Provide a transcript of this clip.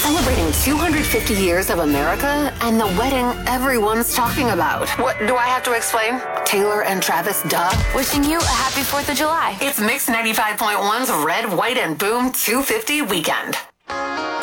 celebrating 250 years of America and the wedding everyone's talking about. What, do I have to explain? Taylor and Travis, duh. Wishing you a happy 4th of July. It's Mix 95.1's Red, White, and Boom 250 weekend.